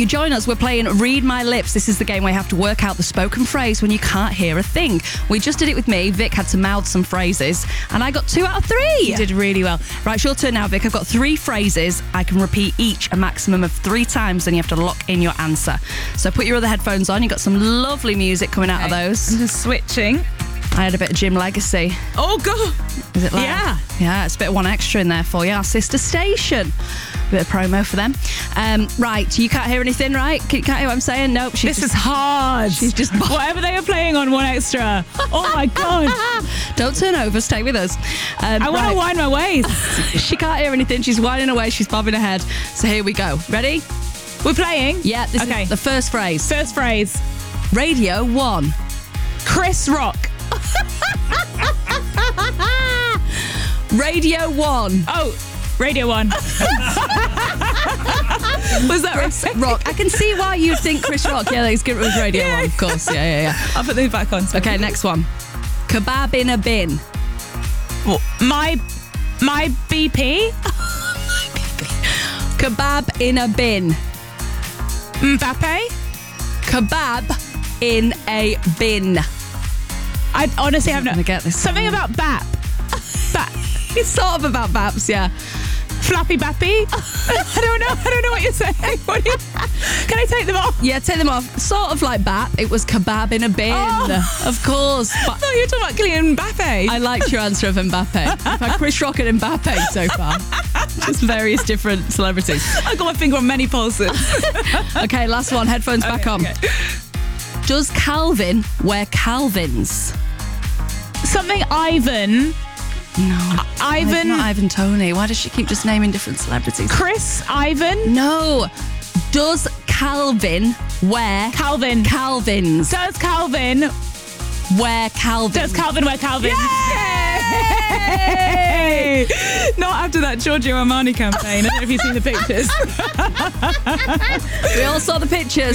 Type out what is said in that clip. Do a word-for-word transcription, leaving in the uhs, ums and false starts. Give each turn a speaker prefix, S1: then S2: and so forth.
S1: you join us, we're playing Read My Lips. This is the game where you have to work out the spoken phrase when you can't hear a thing. We just did it with me. Vic had to mouth some phrases, and I got two out of three.
S2: You did really well.
S1: Right, it's your turn now, Vic. I've got three phrases. I can repeat each a maximum of three times, and you have to lock in your answer. So put your other headphones on. You've got some lovely music coming out
S2: Okay.
S1: of those.
S2: I'm just switching.
S1: I had a bit of Jim Legacy.
S2: Oh, God.
S1: Is it loud?
S2: Yeah.
S1: Yeah, it's a bit of one extra in there for you. Our sister station. Bit of promo for them. Um, right, you can't hear anything, right? You can't hear what I'm saying? Nope. She's
S2: This
S1: just,
S2: is hard.
S1: She's just...
S2: Whatever they are playing on One Extra. Oh, my God.
S1: Don't turn over. Stay with us. Um,
S2: I want to
S1: right.
S2: wind my waist.
S1: She can't hear anything. She's whining away. She's bobbing her head. So here we go. Ready?
S2: We're playing?
S1: Yeah, this
S2: Okay.
S1: is the first phrase.
S2: First phrase.
S1: Radio one.
S2: Chris Rock.
S1: Radio one.
S2: Oh, Radio One. Was that
S1: Chris
S2: right?
S1: Rock. I can see why you'd think Chris Rock. Yeah, he's good with Radio
S2: Yeah.
S1: one, of course. Yeah, yeah, yeah.
S2: I'll put these back on.
S1: Okay, next one. Kebab in a bin.
S2: My, my B P.
S1: Kebab in a bin.
S2: Mbappe.
S1: Kebab in a bin.
S2: I honestly have no...
S1: I'm gonna get this.
S2: Something about B A P. B A P.
S1: It's sort of about Babs, yeah.
S2: Flappy Bappy. I don't know. I don't know what you're saying. What do you... Can I take them off?
S1: Yeah, take them off. Sort of like bat. It was kebab in a bin.
S2: Oh.
S1: Of course.
S2: I
S1: But
S2: thought you were talking about Kylian Mbappe.
S1: I liked your answer of Mbappe. I've had Chris Rock and Mbappe so far. Just various different celebrities.
S2: I've got my finger on many pulses.
S1: Okay, last one. Headphones back
S2: Okay,
S1: on.
S2: okay.
S1: Does Calvin wear Calvins?
S2: Something Ivan.
S1: No.
S2: Ivan.
S1: Not Ivan Tony. Why does she keep just naming different celebrities?
S2: Chris Ivan.
S1: No. Does Calvin wear
S2: Calvin.
S1: Calvins?
S2: Does Calvin.
S1: Wear Calvins.
S2: Does Calvin wear Calvin? Yay! Not after that Giorgio Armani campaign. I don't know if you've seen the pictures.
S1: We all saw the pictures.